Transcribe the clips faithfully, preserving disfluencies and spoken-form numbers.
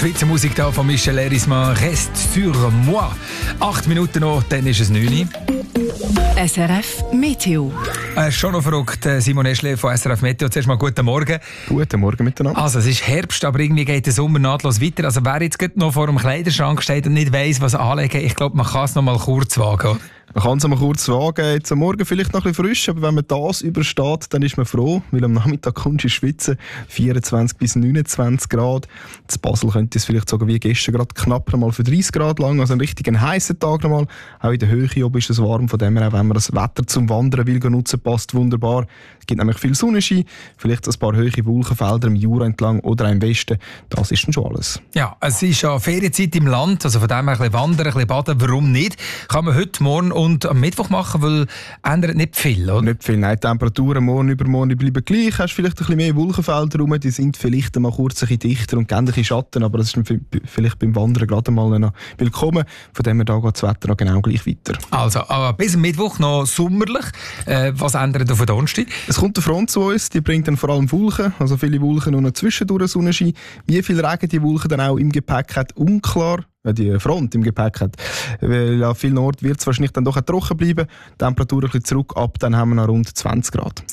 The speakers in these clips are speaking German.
Schweizer Musik da von Michel Erismann, «Reste sur moi». Acht Minuten noch, dann ist es neun. S R F Meteo. Äh, schon noch verrückt, Simon Eschle von S R F Meteo. Zuerst mal guten Morgen. Guten Morgen miteinander. Also es ist Herbst, aber irgendwie geht der Sommer nahtlos weiter. Also wer jetzt gerade noch vor dem Kleiderschrank steht und nicht weiss, was anlegen, ich glaube, man kann es noch mal kurz wagen. Man kann es mal kurz wagen. Jetzt am Morgen vielleicht noch ein bisschen frisch, aber wenn man das übersteht, dann ist man froh, weil am Nachmittag kommst du schwitzen. vierundzwanzig bis neunundzwanzig Grad. In Basel könnte es vielleicht sogar wie gestern gerade knapp noch mal für dreißig Grad lang, also ein richtig heißer Tag noch mal. Auch in der Höhe oben ist es warm, von dem her, auch wenn man das Wetter zum Wandern will nutzen, passt wunderbar. Es gibt nämlich viel Sonnenschein, vielleicht ein paar hohe Wolkenfelder im Jura entlang oder auch im Westen. Das ist dann schon alles. Ja, es ist ja Ferienzeit im Land, also von dem her ein bisschen wandern, ein bisschen baden, warum nicht? Kann man heute, morgen und am Mittwoch machen, weil ändert nicht viel, oder? Nicht viel, nein. Die Temperaturen morgen übermorgen bleiben gleich. Hast vielleicht ein bisschen mehr Wolkenfelder rum, die sind vielleicht mal kurz ein bisschen dichter und geben ein bisschen Schatten, aber das ist dann vielleicht beim Wandern gerade mal noch willkommen. Von dem her da geht das Wetter noch genau gleich weiter. Also, aber bis am Mittwoch noch sommerlich. Äh, was ändert auf den Donnerstag? Es kommt eine Front zu uns, die bringt dann vor allem Wolken, also viele Wolken und noch zwischendurch Sonnenschein. Wie viel Regen die Wolken dann auch im Gepäck hat, unklar. Die Front im Gepäck hat. Weil an vielen Orten wird es wahrscheinlich dann doch trocken bleiben. Die Temperatur ein bisschen zurück, ab dann haben wir noch rund zwanzig Grad.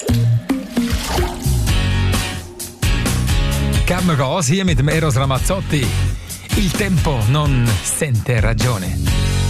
Geben wir Gas hier mit dem Eros Ramazzotti. Il tempo non sente ragione.